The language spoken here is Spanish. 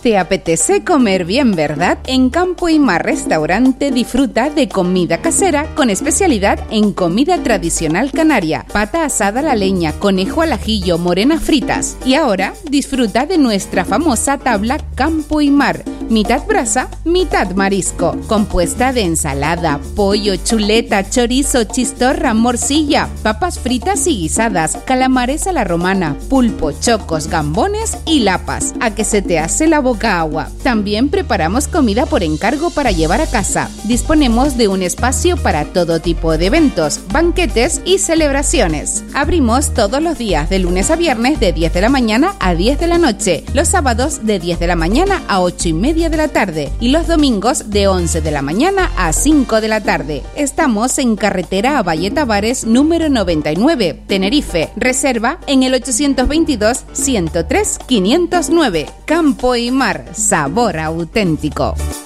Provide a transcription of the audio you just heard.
Te apetece comer bien, ¿verdad? En Campo y Mar Restaurante disfruta de comida casera con especialidad en comida tradicional canaria, pata asada a la leña, conejo al ajillo, morenas fritas. Y ahora disfruta de nuestra famosa tabla Campo y Mar, mitad brasa, mitad marisco, compuesta de ensalada, pollo, chuleta, chorizo, chistorra, morcilla, papas fritas y guisadas, calamares a la romana, pulpo, chocos, gambones y lapas. A que se te hace la boca agua. También preparamos comida por encargo para llevar a casa. Disponemos de un espacio para todo tipo de eventos, banquetes y celebraciones. Abrimos todos los días de lunes a viernes de 10 de la mañana a 10 de la noche, los sábados de 10 de la mañana a 8:30 de la tarde y los domingos de 11 de la mañana a 5 de la tarde. Estamos en carretera a Valle Tavares número 99, Tenerife. Reserva en el 822-103-509. Campo y Mar, sabor auténtico.